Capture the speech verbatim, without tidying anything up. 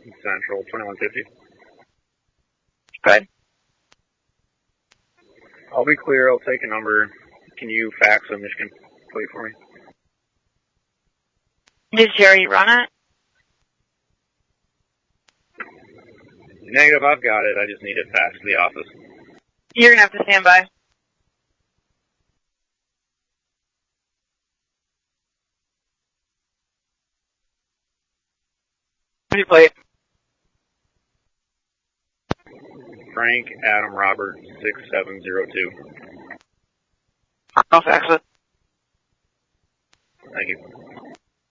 Central, twenty-one fifty. Good. I'll be clear. I'll take a number. Can you fax a Michigan plate for me? Did you already run it? Negative, I've got it. I just need it faxed to the office. You're going to have to stand by. What's your plate? Frank Adam Robert six seven zero two. I'll fax it. Thank you.